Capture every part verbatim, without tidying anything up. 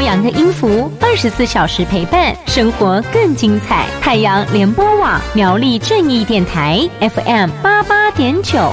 养的音符，二十四小时陪伴，生活更精彩。太阳联播网苗栗正义电台 F M 八八点九。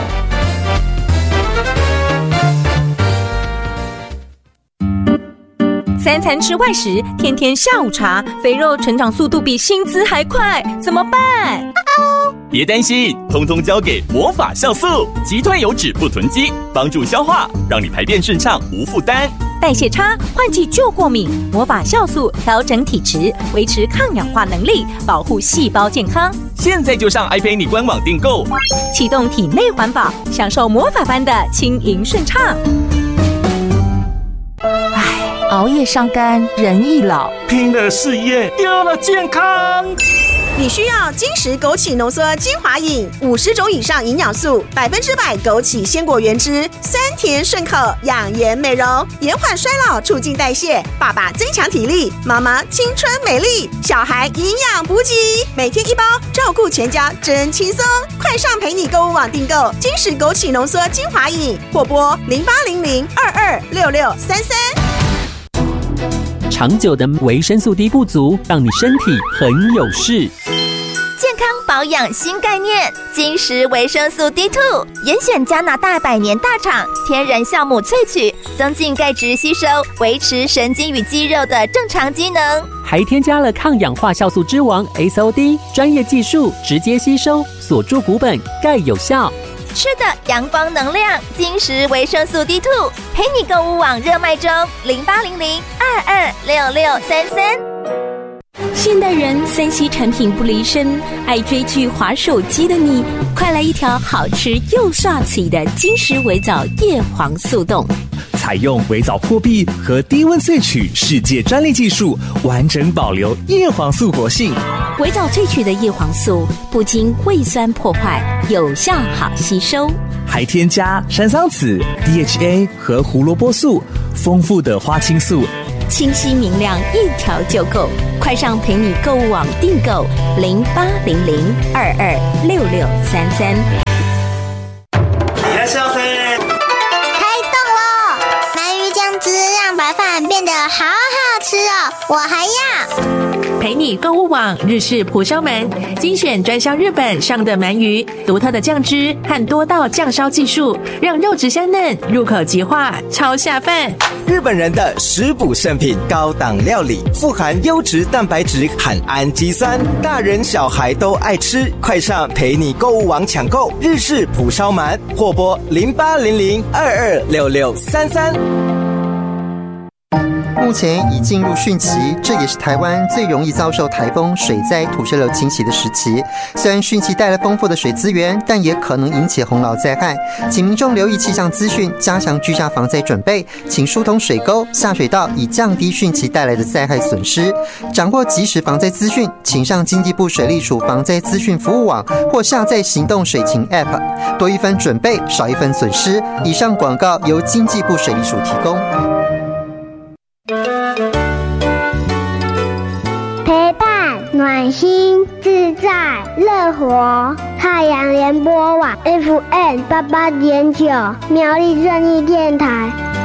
三餐吃外食，天天下午茶，肥肉成长速度比薪资还快，怎么办？ 别担心，通通交给魔法酵素，肌退油脂不囤积，帮助消化，让你排便顺畅无负担。 代谢差，换季就过敏，魔法酵素调整体质，维持抗氧化能力，保护细胞健康。 现在就上爱陪你官网订购， 启动体内环保，享受魔法般的轻盈顺畅。 熬夜伤肝，人易老； 拼了事业，丢了健康。 你需要金石枸杞浓缩精华饮，五十种以上营养素，百分之百枸杞鲜果原汁，酸甜顺口，养颜美容，延缓衰老，促进代谢。爸爸增强体力，妈妈青春美丽，小孩营养补给，每天一包，照顾全家真轻松。快上陪你购物网订购金石枸杞浓缩精华饮，或拨零八零零二二六六三三。 长久的维生素 D 不足，让你身体很有事。 健康保养新概念，金石维生素 D 二 严选加拿大百年大厂天然酵母萃取，增进钙质吸收，维持神经与肌肉的正常机能， 还添加了抗氧化酵素之王 S O D， 专业技术直接吸收，锁住骨本，钙有效。 吃的阳光能量，金石维生素 D 二 陪你购物网热卖中，零八零零二二六六三三。 现代人三 C 产品不离身，爱追剧滑手机的你，快来一条好吃又刷嘴的金石微藻叶黄素冻。 采用微藻破壁和低温萃取世界专利技术，完整保留叶黄素活性。 微藻萃取的叶黄素不经胃酸破坏，有效好吸收， 还添加山桑子、D H A 和胡萝卜素，丰富的花青素， 清晰明亮，一条就够。快上陪你购物网订购零八零零二二六六三三。 白饭变得好好吃哦，我还要。 陪你购物网日式蒲烧鳗，精选专销日本上的鳗鱼，独特的酱汁和多道酱烧技术，让肉质香嫩，入口即化，超下饭。 日本人的食补圣品，高档料理，富含优质蛋白质和氨基酸，大人小孩都爱吃。快上陪你购物网抢购日式蒲烧鳗，或拨零八零零二二六六三三。 目前已进入汛期，这也是台湾最容易遭受台风、水灾、土石流侵袭的时期。虽然汛期带来丰富的水资源，但也可能引起洪涝灾害，请民众留意气象资讯，加强居家防灾准备，请疏通水沟、下水道，以降低汛期带来的灾害损失。掌握即时防灾资讯，请上经济部水利署防灾资讯服务网或下载行动水情 App， 多一分准备，少一分损失。以上广告由经济部水利署提供。 陪伴、暖心、自在、乐活。太阳联播网 F M 八八点九，苗栗正义电台。